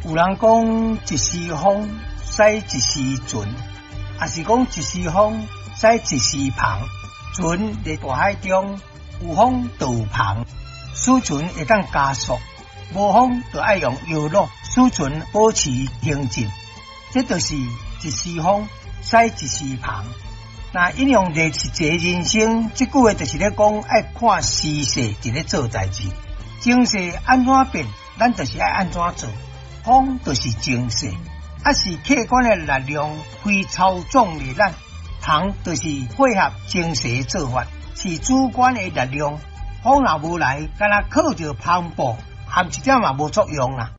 有人讲一时风，驶一时船，也是讲一时风，驶一时帆。船在大海中，有风就有帆，使船会当加速；无风就爱用摇橹，使船保持平静。这就是一时风，驶一时帆。那引用历史者人生，这句话就是咧讲爱看时势，就咧做代志。情势安怎变，咱就是爱安怎做。风就是情势，是客观的力量，非操纵的咱。帆就是配合情势做法，是主观的力量。风若无来，敢若靠着帆布，含一点也无作用啦。